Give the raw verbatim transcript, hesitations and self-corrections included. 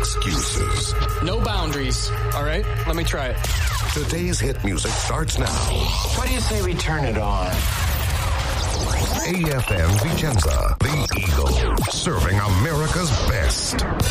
excuses. No boundaries. All right, let me try it. Today's hit music starts now. What do you say we turn it on? A F M Vicenza, the Eagle, serving America's best.